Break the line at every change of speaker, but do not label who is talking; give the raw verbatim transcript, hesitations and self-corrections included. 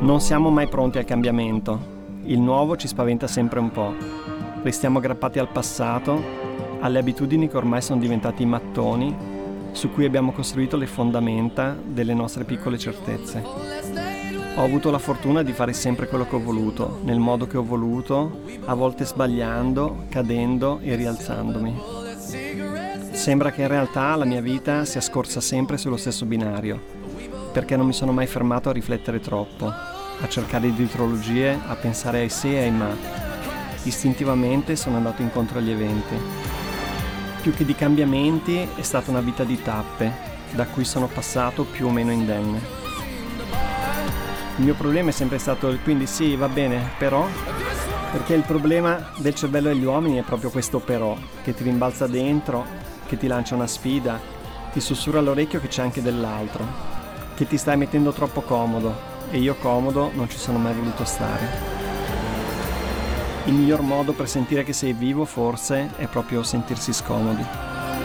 Non siamo mai pronti al cambiamento. Il nuovo ci spaventa sempre un po'. Restiamo aggrappati al passato, alle abitudini che ormai sono diventati i mattoni su cui abbiamo costruito le fondamenta delle nostre piccole certezze. Ho avuto la fortuna di fare sempre quello che ho voluto, nel modo che ho voluto, a volte sbagliando, cadendo e rialzandomi. Sembra che in realtà la mia vita sia scorsa sempre sullo stesso binario, perché non mi sono mai fermato a riflettere troppo, a cercare dietrologie, a pensare ai se e ai ma. Istintivamente sono andato incontro agli eventi. Più che di cambiamenti è stata una vita di tappe, da cui sono passato più o meno indenne. Il mio problema è sempre stato il quindi sì, va bene, però, perché il problema del cervello degli uomini è proprio questo però, che ti rimbalza dentro, che ti lancia una sfida, ti sussurra all'orecchio che c'è anche dell'altro, che ti stai mettendo troppo comodo, e io comodo non ci sono mai voluto stare. Il miglior modo per sentire che sei vivo, forse, è proprio sentirsi scomodi.